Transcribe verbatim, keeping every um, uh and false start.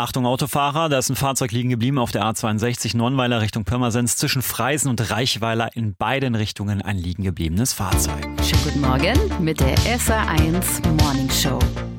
Achtung Autofahrer, da ist ein Fahrzeug liegen geblieben auf der A zweiundsechzig Nonnweiler Richtung Pirmasens zwischen Freisen und Reichweiler, in beiden Richtungen ein liegen gebliebenes Fahrzeug. Schönen guten Morgen mit der S R eins Morning Show.